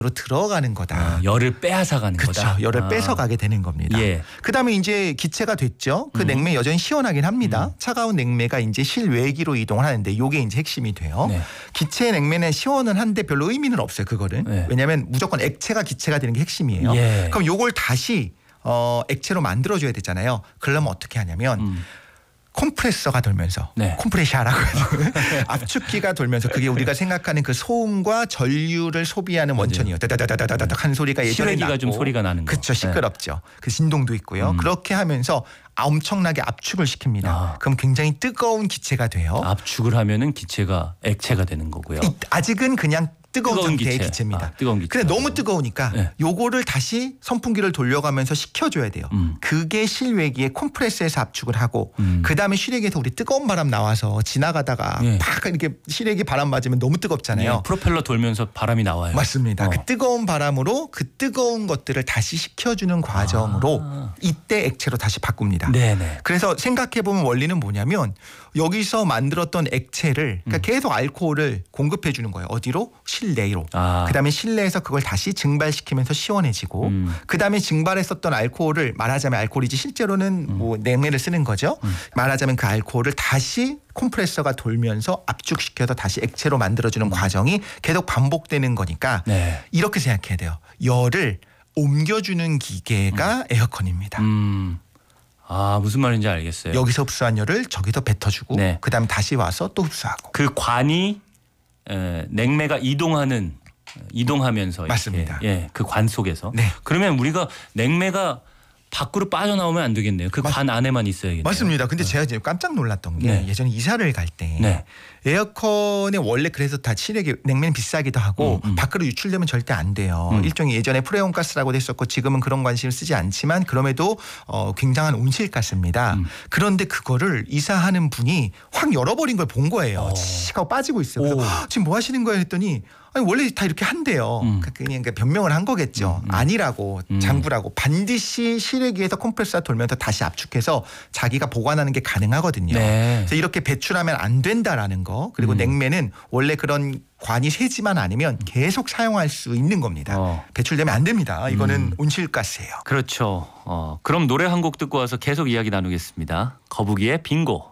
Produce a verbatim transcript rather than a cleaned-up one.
들어가는 거다. 아, 열을 빼앗아가는 그렇죠. 거다. 열을 아. 뺏어가게 되는 겁니다. 예. 그다음에 이제 기체가 됐죠. 그 음. 냉매 여전히 시원하긴 합니다. 음. 차가운 냉매가 이제 실외기로 이동을 하는데 이게 이제 핵심이 돼요. 네. 기체 냉매는 시원은 한데 별로 의미는 없어요. 그거는. 네. 왜냐하면 무조건 액체가 기체가 되는 게 핵심이에요. 예. 그럼 요걸 다시 어, 액체로 만들어줘야 되잖아요. 그러면 어떻게 하냐면 음. 컴프레서가 돌면서 네. 컴프레샤라고 하죠. 압축기가 돌면서 그게 우리가 생각하는 그 소음과 전류를 소비하는 원천이에요. 다다다다다다닥 한 소리가 예전에 실외기가 났고. 좀 소리가 나는 거. 그렇죠. 시끄럽죠. 그 진동도 있고요. 음. 그렇게 하면서 엄청나게 압축을 시킵니다. 아. 그럼 굉장히 뜨거운 기체가 돼요. 압축을 하면은 기체가 액체가 되는 거고요. 이- 아직은 그냥 뜨거운, 뜨거운 상태의 기체. 기체입니다. 아, 뜨거운 기체. 근데 너무 뜨거우니까 네. 요거를 다시 선풍기를 돌려가면서 식혀줘야 돼요. 음. 그게 실외기에 컴프레서에서 압축을 하고 음. 그다음에 실외기에서 우리 뜨거운 바람 나와서 지나가다가 예. 팍 이렇게 실외기 바람 맞으면 너무 뜨겁잖아요. 네, 프로펠러 돌면서 바람이 나와요. 맞습니다. 어. 그 뜨거운 바람으로 그 뜨거운 것들을 다시 식혀주는 과정으로 아. 이때 액체로 다시 바꿉니다. 네네. 그래서 생각해보면 원리는 뭐냐면 여기서 만들었던 액체를 그러니까 음. 계속 알코올을 공급해 주는 거예요. 어디로? 실내로. 아. 그다음에 실내에서 그걸 다시 증발시키면서 시원해지고 음. 그다음에 증발했었던 알코올을 말하자면 알코올이지 실제로는 음. 뭐 냉매를 쓰는 거죠. 음. 말하자면 그 알코올을 다시 컴프레서가 돌면서 압축시켜서 다시 액체로 만들어주는 과정이 계속 반복되는 거니까 네. 이렇게 생각해야 돼요. 열을 옮겨주는 기계가 에어컨입니다. 음. 아, 무슨 말인지 알겠어요. 여기서 흡수한 열을 저기서 뱉어주고 네. 그다음 다시 와서 또 흡수하고. 그 관이 에, 냉매가 이동하는 이동하면서 이렇게, 맞습니다. 예, 그 관 속에서. 네. 그러면 우리가 냉매가 밖으로 빠져나오면 안 되겠네요. 그 관 안에만 있어야겠네요. 맞습니다. 근데 제가 이제 깜짝 놀랐던 게 네. 예전에 이사를 갈 때 네. 에어컨에 원래 그래서 다 실외기 냉매는 비싸기도 하고 음, 음. 밖으로 유출되면 절대 안 돼요. 음. 일종의 예전에 프레온 가스라고도 했었고 지금은 그런 관심을 쓰지 않지만 그럼에도 어, 굉장한 온실가스입니다. 음. 그런데 그거를 이사하는 분이 확 열어버린 걸 본 거예요. 어. 칙 하고 빠지고 있어요. 그래서 오. "헉, 지금 뭐 하시는 거예요 했더니 아니 원래 다 이렇게 한대요. 음. 그냥 변명을 한 거겠죠. 음, 음. 아니라고 음. 장구라고 반드시 실외기에서 컴프레서가 돌면서 다시 압축해서 자기가 보관하는 게 가능하거든요. 네. 그래서 이렇게 배출하면 안 된다라는 거. 그리고 음. 냉매는 원래 그런 관이 새지만 않으면 계속 사용할 수 있는 겁니다. 어. 배출되면 안 됩니다. 이거는 음. 온실가스예요. 그렇죠. 어, 그럼 노래 한 곡 듣고 와서 계속 이야기 나누겠습니다. 거북이의 빙고.